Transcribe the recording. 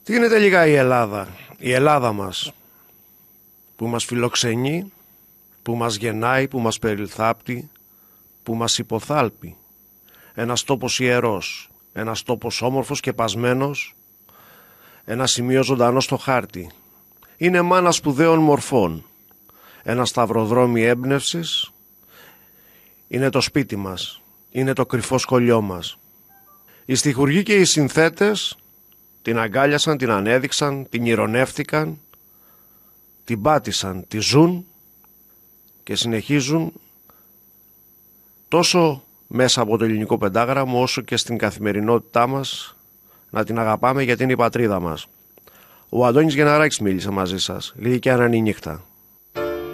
Τι είναι τελικά η Ελλάδα μας, που μας φιλοξενεί, που μας γεννάει, που μας περιλθάπτει, που μας υποθάλπει. Ένας τόπος ιερός, ένας τόπος όμορφος και πασμένος, ένα σημείο ζωντανό στο χάρτη. Είναι μάνα σπουδαίων μορφών, ένα σταυροδρόμι έμπνευσης, είναι το σπίτι μας, είναι το κρυφό σκολιό μας. Οι στιχουργοί και οι συνθέτες την αγκάλιασαν, την ανέδειξαν, την ηρωνεύτηκαν, την πάτησαν, τη ζουν και συνεχίζουν τόσο μέσα από το ελληνικό πεντάγραμμο όσο και στην καθημερινότητά μας να την αγαπάμε γιατί είναι η πατρίδα μας. Ο Αντώνης Γεναράκης μίλησε μαζί σας. Γλυκιά να είναι η νύχτα.